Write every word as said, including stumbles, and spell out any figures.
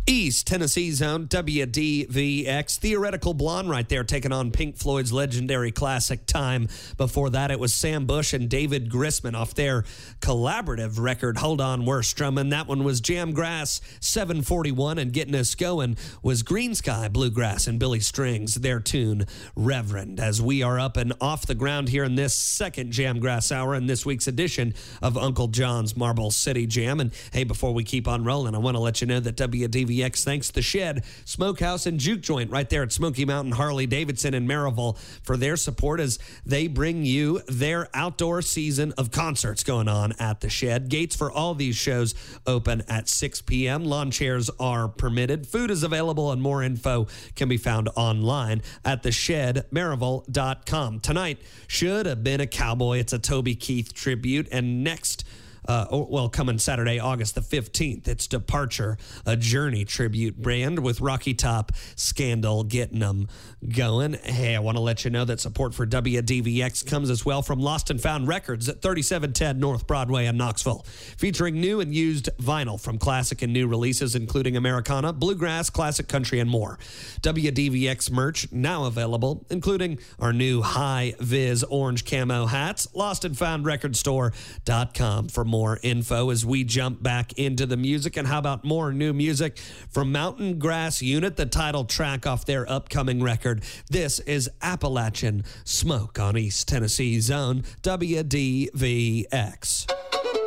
East Tennessee Zone, W D V X. Theoretical Blonde right there taking on Pink Floyd's legendary classic Time. Before that, it was Sam Bush and David Grisman off their collaborative record, Hold On, We're Strummin'. That one was Jamgrass, seven forty-one, and getting us going was Green Sky Bluegrass and Billy Strings, their tune, Reverend. As we are up and off the ground here in this second Jamgrass Hour in this week's edition of Uncle John's Marble City Jam. And hey, before we keep on rolling, I want to let you know that W D V X thanks The Shed, Smokehouse, and Juke Joint right there at Smoky Mountain Harley-Davidson in Maryville for their support as they bring you their outdoor season of concerts going on at The Shed. Gates for all these shows open at six p.m. Lawn chairs are permitted. Food is available, and more info can be found online at the shed maryville dot com. Tonight should have been a cowboy. It's a Toby Keith tribute, and next Uh, well, coming Saturday, August the fifteenth, it's Departure, a Journey tribute band with Rocky Top Scandal getting them going. Hey, I want to let you know that support for W D V X comes as well from Lost and Found Records at thirty-seven ten North Broadway in Knoxville, featuring new and used vinyl from classic and new releases, including Americana, bluegrass, classic country, and more. W D V X merch now available, including our new high vis orange camo hats. lost and found record store dot com for more more info as we jump back into the music. And how about more new music from Mountain Grass Unit, the title track off their upcoming record. This is Appalachian Smoke on East Tennessee Zone, W D V X.